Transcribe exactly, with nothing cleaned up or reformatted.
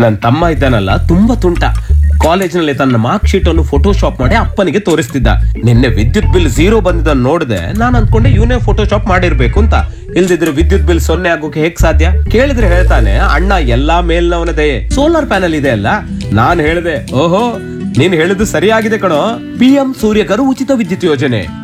ನನ್ ತಮ್ಮ ಇದ್ದಾನಲ್ಲ ತುಂಬಾ ತುಂಟ. ಕಾಲೇಜಿನಲ್ಲಿ ತನ್ನ ಮಾರ್ಕ್ ಶೀಟ್ ಅನ್ನು ಫೋಟೋಶಾಪ್ ಮಾಡಿ ಅಪ್ಪನಿಗೆ ತೋರಿಸ್ತಿದ್ದ. ನಿನ್ನೆ ವಿದ್ಯುತ್ ಬಿಲ್ ಝೀರೋ ಬಂದಿದ್ದನ್ನು ನೋಡಿದೆ, ನಾನು ಅನ್ಕೊಂಡೆ ಇವನೇ ಫೋಟೋಶಾಪ್ ಮಾಡಿರ್ಬೇಕು ಅಂತ. ಇಲ್ದಿದ್ರೆ ವಿದ್ಯುತ್ ಬಿಲ್ ಸೊನ್ನೆ ಆಗೋಕೆ ಹೇಗ್ ಸಾಧ್ಯ? ಕೇಳಿದ್ರೆ ಹೇಳ್ತಾನೆ, ಅಣ್ಣ ಎಲ್ಲಾ ಮೇಲ್ನವನ ದಯೆ, ಸೋಲಾರ್ ಪ್ಯಾನಲ್ ಇದೆ ಅಲ್ಲ. ನಾನ್ ಹೇಳ್ದೆ, ಓಹೋ ನೀನ್ ಹೇಳಿದ್ದು ಸರಿಯಾಗಿದೆ ಕಣೋ. ಪಿ ಎಂ ಸೂರ್ಯಕರ್ ಉಚಿತ ವಿದ್ಯುತ್ ಯೋಜನೆ